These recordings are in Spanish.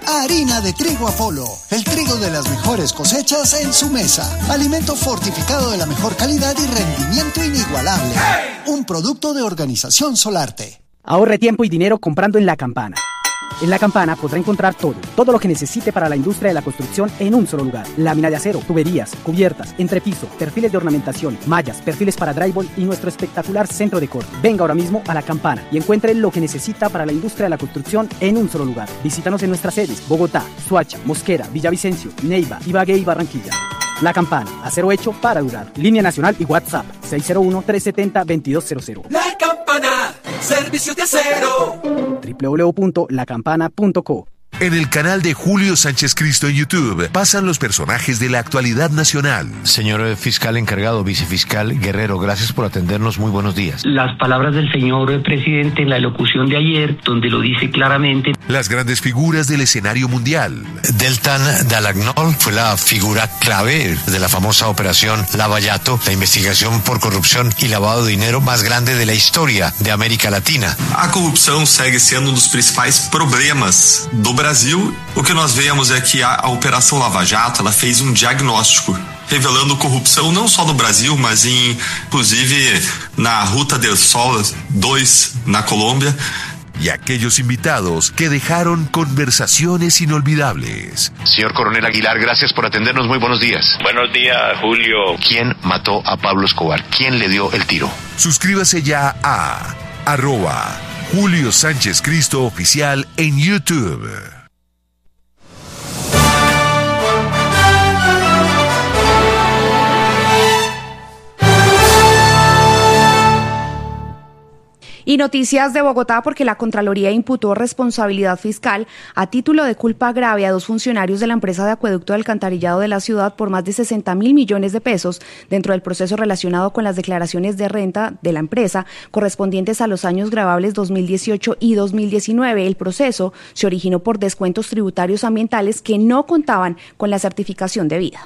Harina de trigo Apolo, el trigo de las mejores cosechas en su mesa. Alimento fortificado de la mejor calidad y rendimiento inigualable. Un producto de Organización Solarte. Ahorre tiempo y dinero comprando en La Campana. En La Campana podrá encontrar todo lo que necesite para la industria de la construcción en un solo lugar. Lámina de acero, tuberías, cubiertas, entrepiso, perfiles de ornamentación, mallas, perfiles para drywall y nuestro espectacular centro de corte. Venga ahora mismo a La Campana y encuentre lo que necesita para la industria de la construcción en un solo lugar. Visítanos en nuestras sedes: Bogotá, Soacha, Mosquera, Villavicencio, Neiva, Ibagué y Barranquilla. La Campana, acero hecho para durar. Línea nacional y WhatsApp 601-370-2200. La Campana, servicios de acero. www.lacampana.co. En el canal de Julio Sánchez Cristo en YouTube pasan los personajes de la actualidad nacional. Señor fiscal encargado, vicefiscal Guerrero, gracias por atendernos. Muy buenos días. Las palabras del señor presidente en la elocución de ayer, donde lo dice claramente. Las grandes figuras del escenario mundial. Deltan Dall'Agnol fue la figura clave de la famosa operación Lavallato, la investigación por corrupción y lavado de dinero más grande de la historia de América Latina. A corrupção segue sendo dos principais problemas do Brasil. O que nós vemos é que a Operação Lava Jato, ela fez diagnóstico revelando corrupção não só no Brasil, mas inclusive na Ruta del Sol 2 na Colômbia. Y aquellos invitados que dejaron conversaciones inolvidables. Señor Coronel Aguilar, gracias por atendernos. Muy buenos días. Buenos días, Julio. ¿Quién mató a Pablo Escobar? ¿Quién le dio el tiro? Suscríbase ya a @Julio Sánchez Cristo Oficial en YouTube. Y noticias de Bogotá, porque la Contraloría imputó responsabilidad fiscal a título de culpa grave a 2 funcionarios de la empresa de acueducto de alcantarillado de la ciudad por más de 60.000 millones de pesos dentro del proceso relacionado con las declaraciones de renta de la empresa correspondientes a los años gravables 2018 y 2019. El proceso se originó por descuentos tributarios ambientales que no contaban con la certificación debida.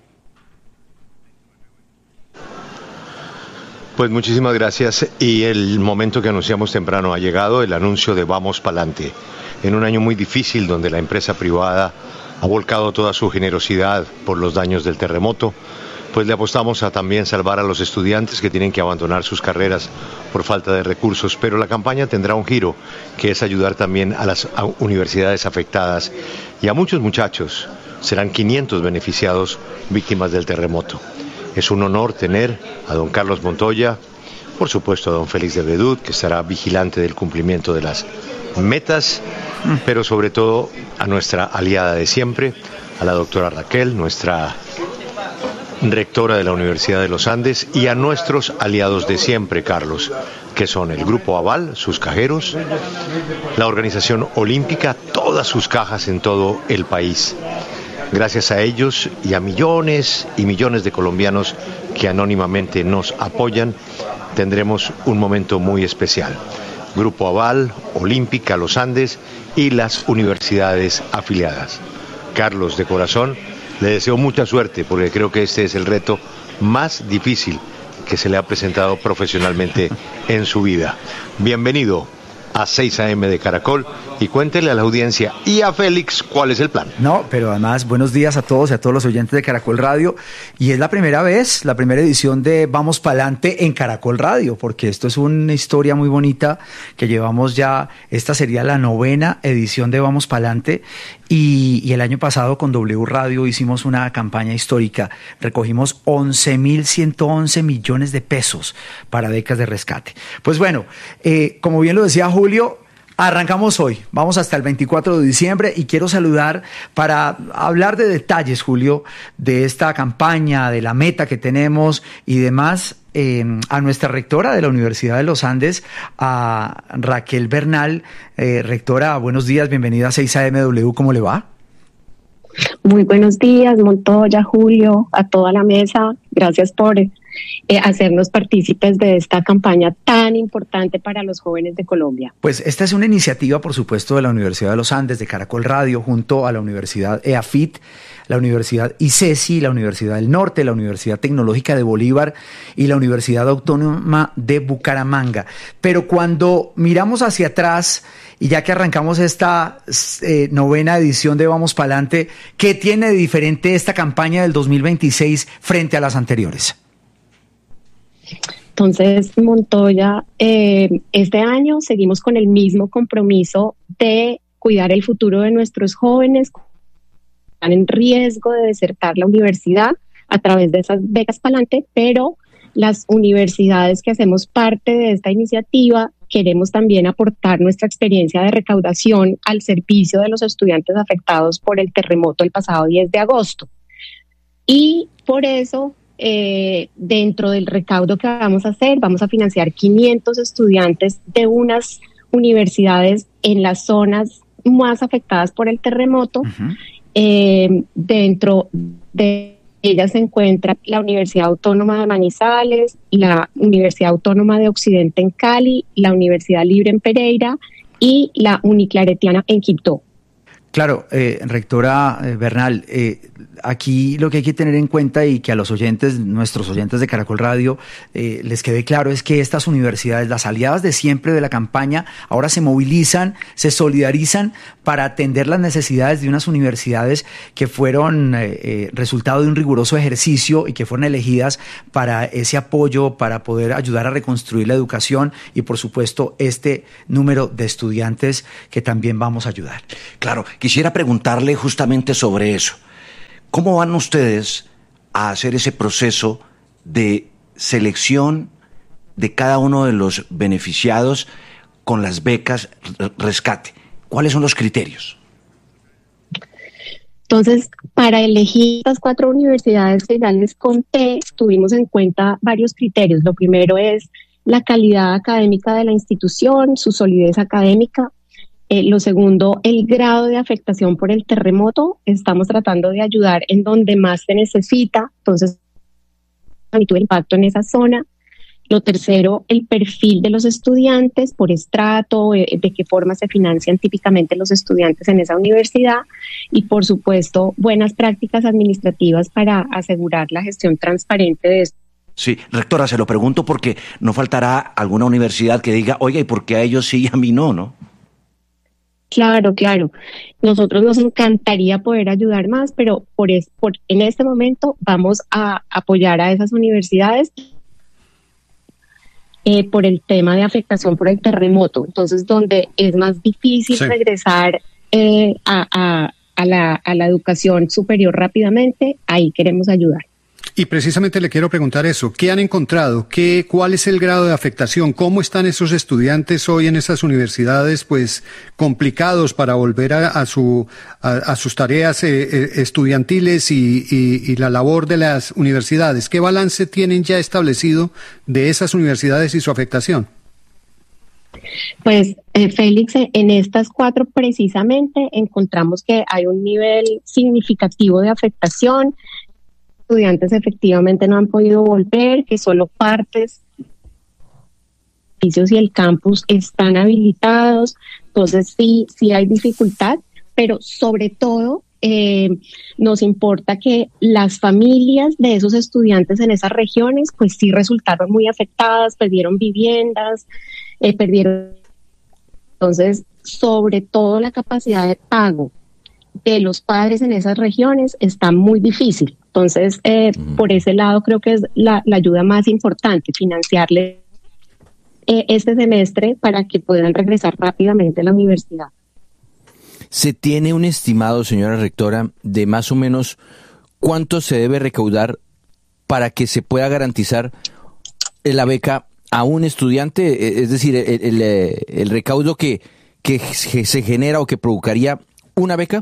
Pues muchísimas gracias, y el momento que anunciamos temprano ha llegado, el anuncio de Vamos Pa'lante. En un año muy difícil donde la empresa privada ha volcado toda su generosidad por los daños del terremoto, pues le apostamos a también salvar a los estudiantes que tienen que abandonar sus carreras por falta de recursos, pero la campaña tendrá un giro, que es ayudar también a las universidades afectadas y a muchos muchachos. Serán 500 beneficiados víctimas del terremoto. Es un honor tener a don Carlos Montoya, por supuesto a don Félix de Bedut, que estará vigilante del cumplimiento de las metas, pero sobre todo a nuestra aliada de siempre, a la doctora Raquel, nuestra rectora de la Universidad de los Andes, y a nuestros aliados de siempre, Carlos, que son el Grupo Aval, sus cajeros, la Organización Olímpica, todas sus cajas en todo el país. Gracias a ellos y a millones y millones de colombianos que anónimamente nos apoyan, tendremos un momento muy especial. Grupo Aval, Olímpica, Los Andes y las universidades afiliadas. Carlos, de corazón, le deseo mucha suerte, porque creo que este es el reto más difícil que se le ha presentado profesionalmente en su vida. Bienvenido a 6 AM de Caracol, y cuéntele a la audiencia y a Félix cuál es el plan. No, pero además buenos días a todos y a todos los oyentes de Caracol Radio, y es la primera vez, la primera edición de Vamos Pa'lante en Caracol Radio, porque esto es una historia muy bonita que llevamos ya. Esta sería la 9ª edición de Vamos Pa'lante, y el año pasado con W Radio hicimos una campaña histórica, recogimos 11.111 millones de pesos para becas de rescate. Pues bueno, como bien lo decía Julio, arrancamos hoy, vamos hasta el 24 de diciembre, y quiero saludar para hablar de detalles, Julio, de esta campaña, de la meta que tenemos y demás, a nuestra rectora de la Universidad de los Andes, a Raquel Bernal. Rectora, buenos días, bienvenida a 6AMW, ¿cómo le va? Muy buenos días, Montoya, Julio, a toda la mesa. Gracias por hacernos partícipes de esta campaña tan importante para los jóvenes de Colombia. Pues esta es una iniciativa, por supuesto, de la Universidad de los Andes, de Caracol Radio, junto a la Universidad EAFIT, la Universidad ICESI, la Universidad del Norte, la Universidad Tecnológica de Bolívar y la Universidad Autónoma de Bucaramanga. Pero cuando miramos hacia atrás, y ya que arrancamos esta novena edición de Vamos Pa'lante, ¿qué tiene de diferente esta campaña del 2026 frente a las anteriores? Entonces, Montoya, este año seguimos con el mismo compromiso de cuidar el futuro de nuestros jóvenes que están en riesgo de desertar la universidad a través de esas becas Pa'lante, pero las universidades que hacemos parte de esta iniciativa queremos también aportar nuestra experiencia de recaudación al servicio de los estudiantes afectados por el terremoto el pasado 10 de agosto. Y por eso, dentro del recaudo que vamos a hacer, vamos a financiar 500 estudiantes de unas universidades en las zonas más afectadas por el terremoto. Dentro de ellas se encuentra la Universidad Autónoma de Manizales, la Universidad Autónoma de Occidente en Cali, la Universidad Libre en Pereira y la Uniclaretiana en Quibdó. Claro, rectora Bernal, aquí lo que hay que tener en cuenta y que a los oyentes, nuestros oyentes de Caracol Radio, les quede claro es que estas universidades, las aliadas de siempre de la campaña, ahora se movilizan, se solidarizan para atender las necesidades de unas universidades que fueron resultado de un riguroso ejercicio y que fueron elegidas para ese apoyo, para poder ayudar a reconstruir la educación y, por supuesto, este número de estudiantes que también vamos a ayudar. Claro. Quisiera preguntarle justamente sobre eso. ¿Cómo van ustedes a hacer ese proceso de selección de cada uno de los beneficiados con las becas rescate? ¿Cuáles son los criterios? Entonces, para elegir estas 4 universidades que ya les conté, tuvimos en cuenta varios criterios. Lo primero es la calidad académica de la institución, su solidez académica. Lo segundo, el grado de afectación por el terremoto. Estamos tratando de ayudar en donde más se necesita, entonces, el impacto en esa zona. Lo tercero, el perfil de los estudiantes por estrato, de qué forma se financian típicamente los estudiantes en esa universidad. Y, por supuesto, buenas prácticas administrativas para asegurar la gestión transparente de esto. Sí, rectora, se lo pregunto porque no faltará alguna universidad que diga, oiga, ¿y por qué a ellos sí y a mí no, no? Claro. Nosotros nos encantaría poder ayudar más, pero en este momento vamos a apoyar a esas universidades por el tema de afectación por el terremoto. Entonces, donde es más difícil regresar a la educación superior rápidamente, ahí queremos ayudar. Y precisamente le quiero preguntar eso, ¿qué han encontrado? ¿Cuál es el grado de afectación? ¿Cómo están esos estudiantes hoy en esas universidades, pues, complicados para volver a sus tareas estudiantiles y la labor de las universidades? ¿Qué balance tienen ya establecido de esas universidades y su afectación? Pues, Félix, en estas 4 precisamente encontramos que hay un nivel significativo de afectación. Estudiantes efectivamente no han podido volver, que solo partes y el campus están habilitados, entonces sí hay dificultad, pero sobre todo nos importa que las familias de esos estudiantes en esas regiones pues sí resultaron muy afectadas, perdieron viviendas, entonces sobre todo la capacidad de pago de los padres en esas regiones está muy difícil. Entonces, por ese lado creo que es la ayuda más importante, financiarle este semestre para que puedan regresar rápidamente a la universidad. ¿Se tiene un estimado, señora rectora, de más o menos cuánto se debe recaudar para que se pueda garantizar la beca a un estudiante? Es decir, el recaudo que se genera o que provocaría una beca.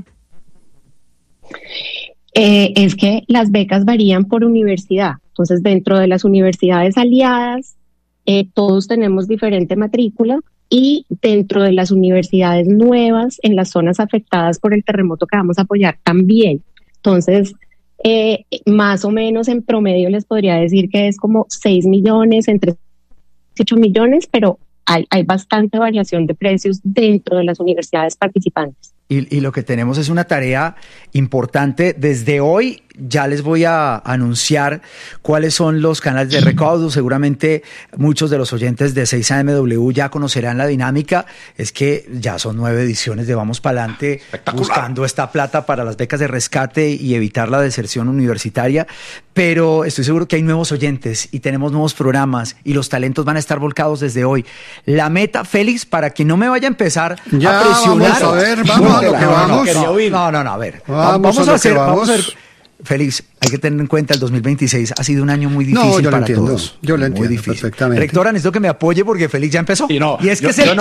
Es que las becas varían por universidad. Entonces, dentro de las universidades aliadas, todos tenemos diferente matrícula, y dentro de las universidades nuevas, en las zonas afectadas por el terremoto que vamos a apoyar también. Entonces, más o menos en promedio les podría decir que es como 6 millones, entre 8 millones, pero hay bastante variación de precios dentro de las universidades participantes. Y lo que tenemos es una tarea importante. Desde hoy ya les voy a anunciar cuáles son los canales de recaudo. Seguramente muchos de los oyentes de 6AMW ya conocerán la dinámica. Es que ya son 9 ediciones de Vamos Pa'lante buscando esta plata para las becas de rescate y evitar la deserción universitaria. Pero estoy seguro que hay nuevos oyentes y tenemos nuevos programas y los talentos van a estar volcados desde hoy. La meta, Félix, para que no me vaya a empezar a presionar. Vamos a ver, vamos a lo que vamos. No, a ver. Vamos a hacer. Félix, hay que tener en cuenta el 2026 ha sido un año muy difícil para todos. Yo lo entiendo perfectamente. Rectora, necesito que me apoye porque Félix ya empezó. Y es que es el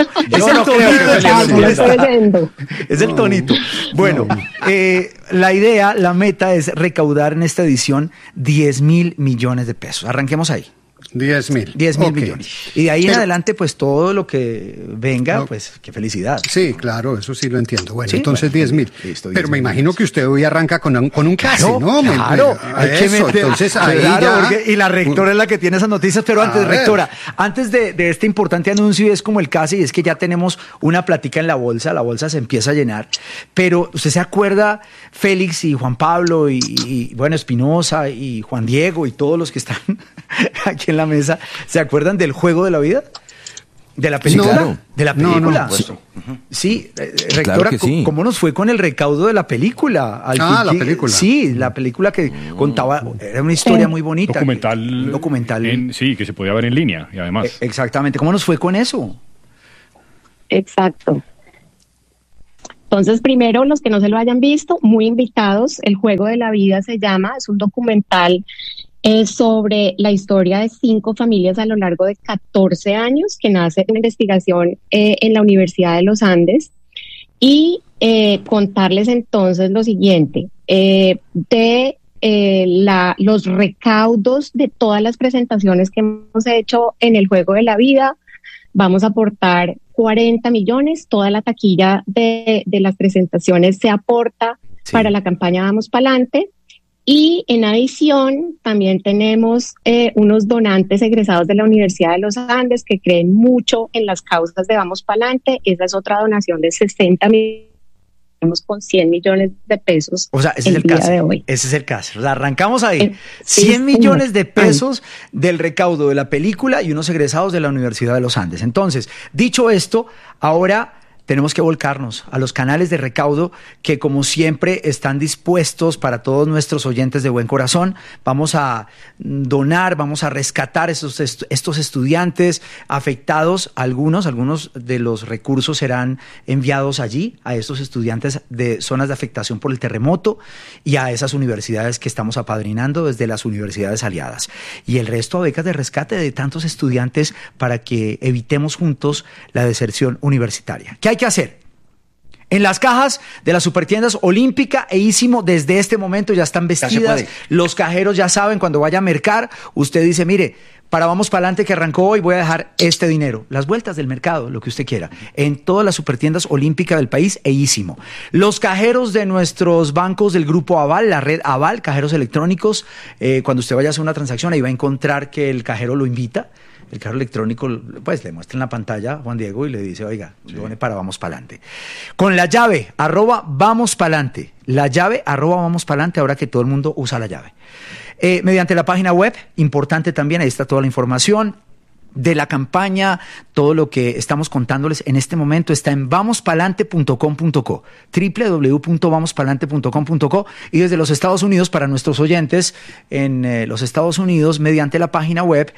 tonito. Bueno, la idea, la meta es recaudar en esta edición 10.000 millones de pesos. Arranquemos ahí. 10.000. 10.000 millones. Y de ahí en adelante, pues todo lo que venga, pues qué felicidad. Sí, claro, eso sí lo entiendo. Bueno, ¿sí? Entonces 10.000. Pero me imagino que usted hoy arranca con un casi, ¿no? Claro, hay que meter. Entonces ahí ya... Y la rectora es la que tiene esas noticias, pero antes, rectora, antes de este importante anuncio, es como el casi, y es que ya tenemos una plática en la bolsa se empieza a llenar, pero ¿usted se acuerda, Félix y Juan Pablo y bueno, Espinosa y Juan Diego y todos los que están aquí en la mesa, ¿se acuerdan del Juego de la Vida? ¿De la película? Claro. ¿De la película? No. Sí, rectora, claro que sí. ¿Cómo nos fue con el recaudo de la película? La película. Sí, la película que contaba, era una historia muy bonita. Documental. Sí, que se podía ver en línea, y además. Exactamente, ¿cómo nos fue con eso? Exacto. Entonces, primero, los que no se lo hayan visto, muy invitados. El Juego de la Vida se llama, es un documental sobre la historia de 5 familias a lo largo de 14 años que nace en investigación en la Universidad de los Andes. Y contarles entonces lo siguiente, los recaudos de todas las presentaciones que hemos hecho en el Juego de la Vida, vamos a aportar 40 millones, toda la taquilla de las presentaciones se aporta para la campaña Vamos Pa'lante. Y en adición también tenemos unos donantes egresados de la Universidad de los Andes que creen mucho en las causas de Vamos Pa'lante. Esa es otra donación de 60 millones con 100 millones de pesos. O sea, ese es el caso. Ese es el caso. O sea, arrancamos ahí. 100 millones de pesos del recaudo de la película y unos egresados de la Universidad de los Andes. Entonces, dicho esto, ahora tenemos que volcarnos a los canales de recaudo que, como siempre, están dispuestos para todos nuestros oyentes de buen corazón. Vamos a donar, vamos a rescatar estos estudiantes afectados. Algunos de los recursos serán enviados allí, a estos estudiantes de zonas de afectación por el terremoto y a esas universidades que estamos apadrinando desde las universidades aliadas. Y el resto a becas de rescate de tantos estudiantes para que evitemos juntos la deserción universitaria. ¿Qué hay que hacer? En las cajas de las supertiendas Olímpica e Ísimo, desde este momento ya están vestidas. Los cajeros ya saben, cuando vaya a mercar, usted dice, mire, para Vamos Pa'lante que arrancó hoy voy a dejar este dinero. Las vueltas del mercado, lo que usted quiera. En todas las supertiendas Olímpica del país e Ísimo. Los cajeros de nuestros bancos del Grupo Aval, la red Aval, cajeros electrónicos, cuando usted vaya a hacer una transacción, ahí va a encontrar que el cajero lo invita. El cajero electrónico, pues le muestra en la pantalla a Juan Diego y le dice, oiga, done para Vamos Pa'lante. Con la llave, @Vamos Pa'lante. La llave, @Vamos Pa'lante, ahora que todo el mundo usa la llave. Mediante la página web, importante también, ahí está toda la información de la campaña, todo lo que estamos contándoles en este momento está en vamospalante.com.co, www.vamospalante.com.co, y desde los Estados Unidos, para nuestros oyentes en los Estados Unidos, mediante la página web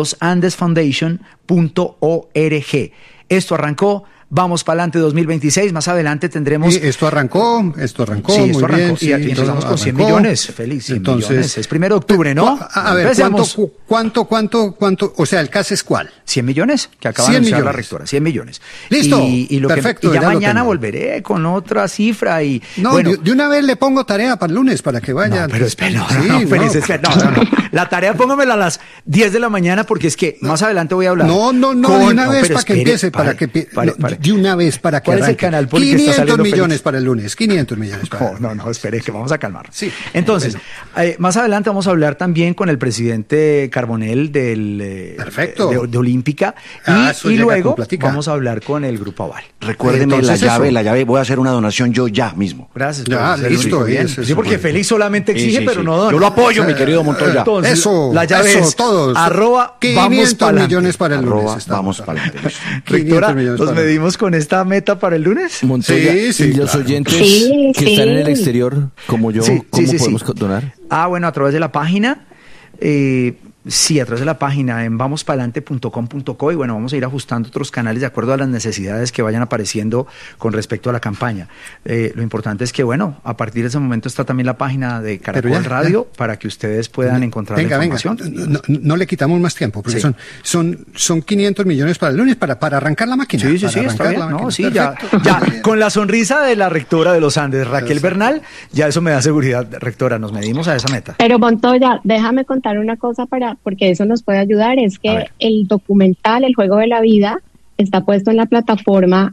losandesfoundation.org. Esto arrancó Vamos Pa'lante 2026, más adelante tendremos... Y esto arrancó, sí, esto arrancó, bien, y aquí empezamos con 100 millones, Félix, 100 millones, es 1 de octubre, ¿no? A ver, ¿cuánto? O sea, ¿el caso es cuál? 100 millones, que acaba de anunciar la rectora, 100 millones. Listo, perfecto. Y ya mañana volveré con otra cifra y... No, bueno, de una vez le pongo tarea para el lunes, para que vaya. No, pero espera, Félix, no. La tarea póngamela a las 10 de la mañana, porque es que más adelante voy a hablar. No, de una vez para que empiece, para que... de una vez para que ¿Cuál arranque. es el canal por el que está 500 saliendo millones Félix? para el lunes, 500 millones para el lunes. No, espere, que vamos a calmar. Sí. Entonces, más adelante vamos a hablar también con el presidente Carbonell Perfecto. de Olímpica Eso y llega luego con plática. vamos a hablar con el Grupo Aval. Recuérdeme Entonces, la llave, voy a hacer una donación yo ya mismo. Gracias. Ya, Félix. listo, Bien. eso, Sí, porque Félix solamente exige, Sí, pero sí. no dona. Yo lo apoyo, mi querido Montoya. Entonces, Eso, la llave eso, es todos. @vamos 500 pa'lante. millones para el lunes. Arroba, estamos. vamos para adelante. Rectora, 500 millones ¿nos para el medimos con esta meta para el lunes? Montoya, Sí, y los claro. oyentes Sí, que están en el sí. exterior, como yo, Sí, ¿cómo sí, podemos sí. donar? Bueno, a través de la página. Sí, a través de la página en vamospalante.com.co y bueno, vamos a ir ajustando otros canales de acuerdo a las necesidades que vayan apareciendo con respecto a la campaña. Lo importante es que, bueno, a partir de ese momento está también la página de Caracol ya, Radio para que ustedes puedan encontrar la información. No le quitamos más tiempo, porque Sí. son 500 millones para el lunes para arrancar la máquina. Sí, para está arrancar bien. la No, máquina. sí, ya, Perfecto. con la sonrisa de la rectora de los Andes, Raquel Exacto. Bernal, ya eso me da seguridad, rectora, nos medimos a esa meta. Pero Montoya, déjame contar una cosa porque eso nos puede ayudar, es A que ver. el documental El Juego de la Vida está puesto en la plataforma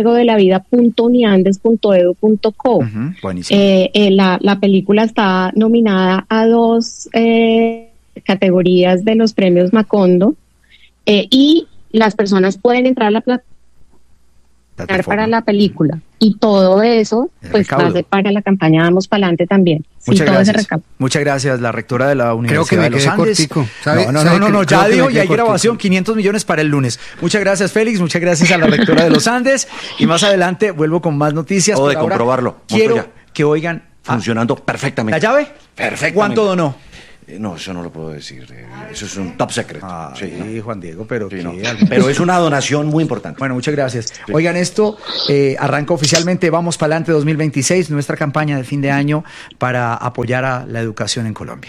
eljuegodelavida.uniandes.edu.co. Buenísimo. La película está nominada a 2 categorías de los premios Macondo y las personas pueden entrar a la plataforma para la película y todo eso pues va a ser para la campaña Vamos Pa'lante también. Sí, Muchas todo ese gracias. recaudo. Muchas gracias, la rectora de la Universidad que me de los quedé Andes. cortico. ¿Sabe No, que ya creo que dijo me y hay quedé grabación, 500 millones para el lunes. Muchas gracias, Félix, muchas gracias a la rectora de los Andes y más adelante vuelvo con más noticias. Acabo de Por ahora, comprobarlo, Quiero Montoya. que oigan Funcionando perfectamente. ¿la llave? Perfectamente. ¿Cuánto donó? No, eso no lo puedo decir. Eso es un top secret. Sí, Juan Diego, pero Sí, ¿qué? no. Pero es una donación muy importante. Bueno, muchas gracias. Oigan, esto arranca oficialmente Vamos Pa'lante 2026, nuestra campaña de fin de año para apoyar a la educación en Colombia.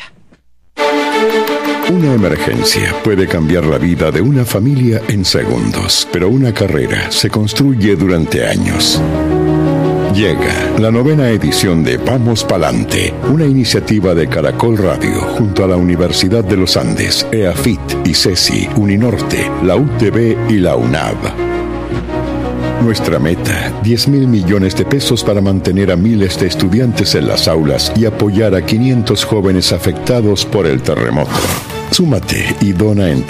Una emergencia puede cambiar la vida de una familia en segundos, pero una carrera se construye durante años. Llega la 9ª edición de Vamos Pa'lante, una iniciativa de Caracol Radio junto a la Universidad de los Andes, EAFIT, ICESI, Uninorte, la UTB y la UNAV. Nuestra meta, 10.000 millones de pesos para mantener a miles de estudiantes en las aulas y apoyar a 500 jóvenes afectados por el terremoto. Súmate y dona en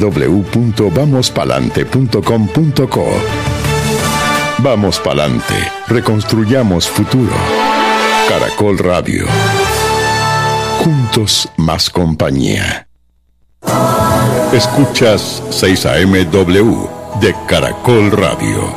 www.vamospalante.com.co. Vamos Pa'lante, reconstruyamos futuro. Caracol Radio. Juntos más compañía. Escuchas 6 AM/W de Caracol Radio.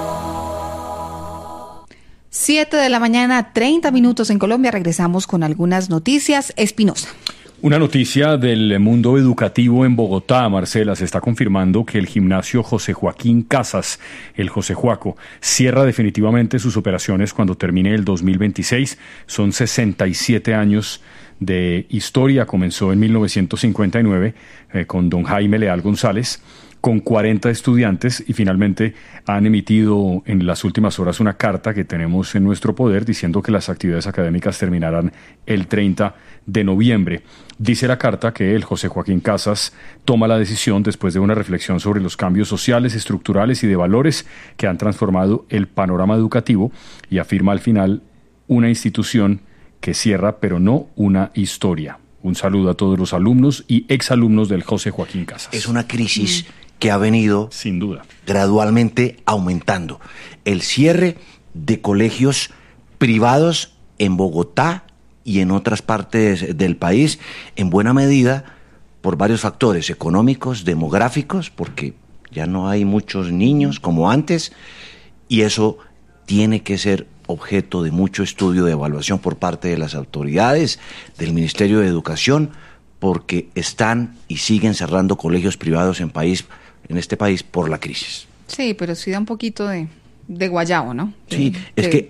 7 de la mañana, 30 minutos en Colombia. Regresamos con algunas noticias. Espinosa. Una noticia del mundo educativo en Bogotá, Marcela, se está confirmando que el gimnasio José Joaquín Casas, el José Joaco, cierra definitivamente sus operaciones cuando termine el 2026. Son 67 años de historia. Comenzó en 1959 con don Jaime Leal González, con 40 estudiantes, y finalmente han emitido en las últimas horas una carta que tenemos en nuestro poder diciendo que las actividades académicas terminarán el 30 de noviembre. Dice la carta que el José Joaquín Casas toma la decisión después de una reflexión sobre los cambios sociales, estructurales y de valores que han transformado el panorama educativo, y afirma al final una institución que cierra, pero no una historia. Un saludo a todos los alumnos y exalumnos del José Joaquín Casas. Es una crisis que ha venido sin duda gradualmente aumentando. El cierre de colegios privados en Bogotá y en otras partes del país, en buena medida por varios factores económicos, demográficos, porque ya no hay muchos niños como antes, y eso tiene que ser objeto de mucho estudio, de evaluación por parte de las autoridades, del Ministerio de Educación, porque están y siguen cerrando colegios privados en este país por la crisis. Sí, pero sí da un poquito de guayabo, ¿no? Sí, es que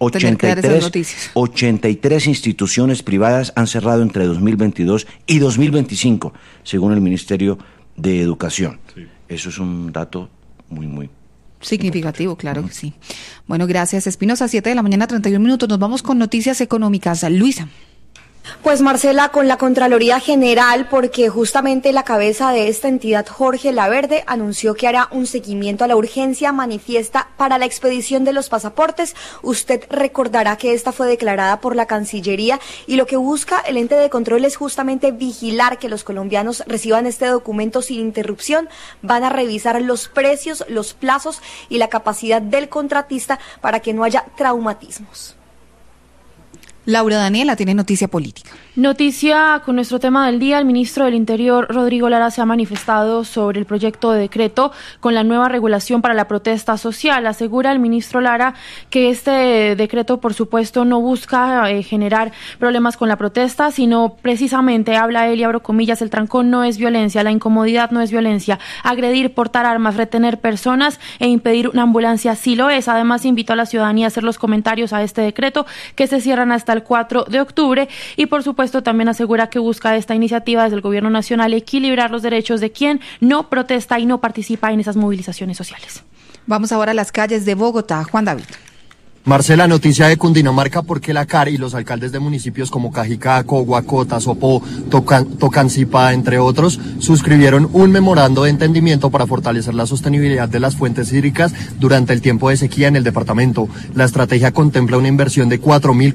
83 instituciones privadas han cerrado entre 2022 y 2025, según el Ministerio de Educación. Sí. Eso es un dato muy significativo, claro que sí. Bueno, gracias, Espinosa. 7 de la mañana, 31 minutos. Nos vamos con noticias económicas. Luisa. Pues Marcela, con la Contraloría General, porque justamente la cabeza de esta entidad, Jorge Laverde, anunció que hará un seguimiento a la urgencia manifiesta para la expedición de los pasaportes. Usted recordará que esta fue declarada por la Cancillería y lo que busca el ente de control es justamente vigilar que los colombianos reciban este documento sin interrupción. Van a revisar los precios, los plazos y la capacidad del contratista para que no haya traumatismos. Laura Daniela tiene noticia política. Noticia con nuestro tema del día. El ministro del Interior, Rodrigo Lara, se ha manifestado sobre el proyecto de decreto con la nueva regulación para la protesta social. Asegura el ministro Lara que este decreto, por supuesto, no busca generar problemas con la protesta, sino precisamente, habla él y abro comillas, el trancón no es violencia, la incomodidad no es violencia, agredir, portar armas, retener personas e impedir una ambulancia sí lo es. Además, invitó a la ciudadanía a hacer los comentarios a este decreto que se cierran hasta el 4 de octubre y, por supuesto, también asegura que busca esta iniciativa desde el Gobierno Nacional equilibrar los derechos de quien no protesta y no participa en esas movilizaciones sociales. Vamos ahora a las calles de Bogotá. Juan David. Marcela, noticia de Cundinamarca porque la CAR y los alcaldes de municipios como Cajicaco, Guacota, Sopó, Tocancipá, entre otros, suscribieron un memorando de entendimiento para fortalecer la sostenibilidad de las fuentes hídricas durante el tiempo de sequía en el departamento. La estrategia contempla una inversión de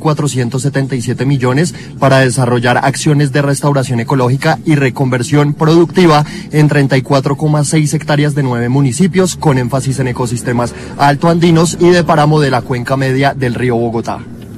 4.477 millones para desarrollar acciones de restauración ecológica y reconversión productiva en 34,6 hectáreas de 9 municipios, con énfasis en ecosistemas altoandinos y de páramo de la cuenca media del río Bogotá.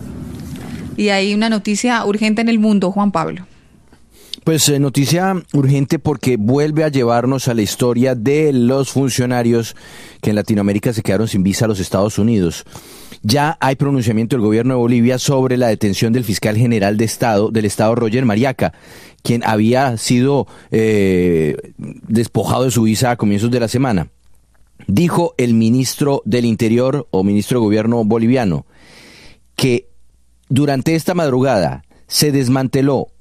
Y hay una noticia urgente en el mundo, Juan Pablo. Pues noticia urgente porque vuelve a llevarnos a la historia de los funcionarios que en Latinoamérica se quedaron sin visa a los Estados Unidos. Ya hay pronunciamiento del gobierno de Bolivia sobre la detención del fiscal general del Estado, Roger Mariaca, quien había sido despojado de su visa a comienzos de la semana. Dijo el ministro del Interior o ministro de Gobierno boliviano que durante esta madrugada se desmanteló